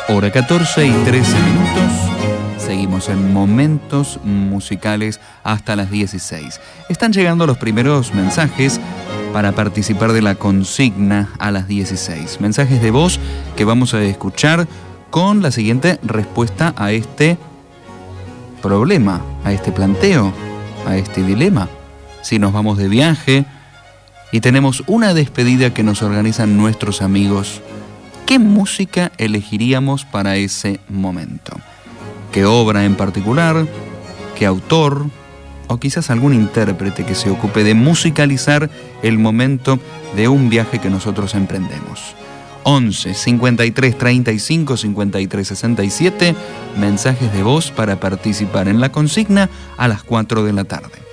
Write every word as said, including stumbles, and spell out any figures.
Hora catorce y trece minutos. Seguimos en momentos musicales hasta las dieciséis. Están llegando los primeros mensajes para participar de la consigna a las dieciséis. Mensajes de voz que vamos a escuchar con la siguiente respuesta a este problema, a este planteo, a este dilema. Si nos vamos de viaje y tenemos una despedida que nos organizan nuestros amigos, ¿qué música elegiríamos para ese momento? ¿Qué obra en particular? ¿Qué autor? O quizás algún intérprete que se ocupe de musicalizar el momento de un viaje que nosotros emprendemos. once, cincuenta y tres, treinta y cinco, cincuenta y tres, sesenta y siete, mensajes de voz para participar en la consigna a las cuatro de la tarde.